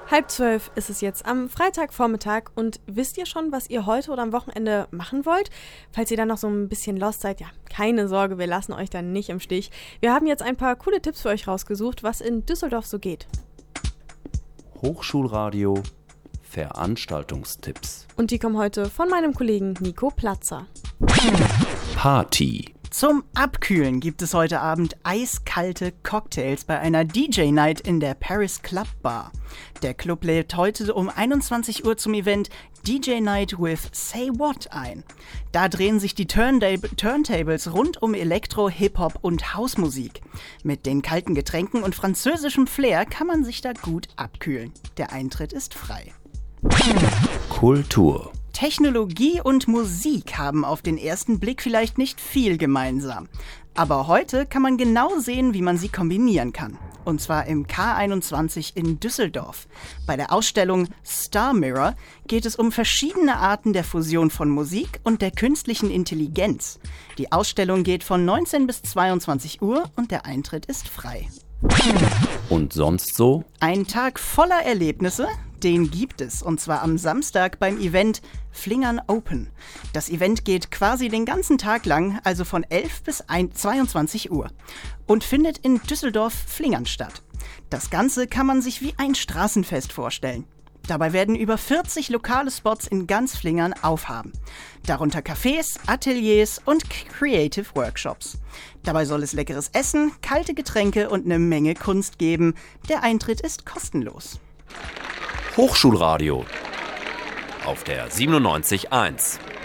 11:30 ist es jetzt am Freitagvormittag und wisst ihr schon, was ihr heute oder am Wochenende machen wollt? Falls ihr dann noch so ein bisschen lost seid, ja, keine Sorge, wir lassen euch dann nicht im Stich. Wir haben jetzt ein paar coole Tipps für euch rausgesucht, was in Düsseldorf so geht. Hochschulradio Veranstaltungstipps. Und die kommen heute von meinem Kollegen Nico Platzer. Party. Zum Abkühlen gibt es heute Abend eiskalte Cocktails bei einer DJ-Night in der Paris Club Bar. Der Club lädt heute um 21 Uhr zum Event DJ Night with Say What ein. Da drehen sich die Turntables rund um Elektro, Hip-Hop und Hausmusik. Mit den kalten Getränken und französischem Flair kann man sich da gut abkühlen. Der Eintritt ist frei. Kultur. Technologie und Musik haben auf den ersten Blick vielleicht nicht viel gemeinsam. Aber heute kann man genau sehen, wie man sie kombinieren kann. Und zwar im K21 in Düsseldorf. Bei der Ausstellung Star Mirror geht es um verschiedene Arten der Fusion von Musik und der künstlichen Intelligenz. Die Ausstellung geht von 19 bis 22 Uhr und der Eintritt ist frei. Und sonst so? Ein Tag voller Erlebnisse, den gibt es, und zwar am Samstag beim Event Flingern Open. Das Event geht quasi den ganzen Tag lang, also von 11 bis 22 Uhr und findet in Düsseldorf-Flingern statt. Das Ganze kann man sich wie ein Straßenfest vorstellen. Dabei werden über 40 lokale Spots in ganz Flingern aufhaben. Darunter Cafés, Ateliers und Creative Workshops. Dabei soll es leckeres Essen, kalte Getränke und eine Menge Kunst geben. Der Eintritt ist kostenlos. Hochschulradio auf der 97.1.